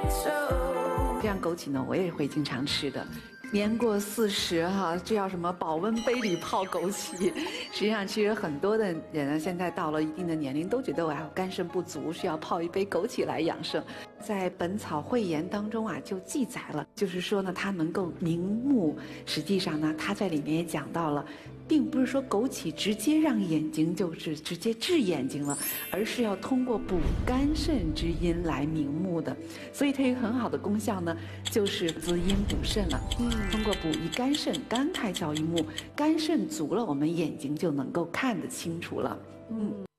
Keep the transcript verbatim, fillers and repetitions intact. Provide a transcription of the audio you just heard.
这样枸杞呢，我也会经常吃的。年过四十哈，这叫什么保温杯里泡枸杞。实际上，其实很多的人呢，现在到了一定的年龄，都觉得我还肝肾不足，需要泡一杯枸杞来养生。在《本草汇言》当中啊，就记载了，就是说呢，它能够明目。实际上呢，它在里面也讲到了，并不是说枸杞直接让眼睛就是直接治眼睛了，而是要通过补肝肾之阴来明目的。所以它有很好的功效呢，就是滋阴补肾了。嗯，通过补益肝肾，肝开窍于目，肝肾足了，我们眼睛就能够看得清楚了。嗯。